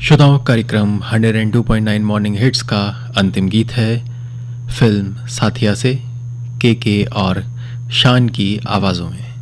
श्रोताओं, कार्यक्रम 102.9 morning hits का अंतिम गीत है फिल्म साथिया से के और शान की आवाज़ों में।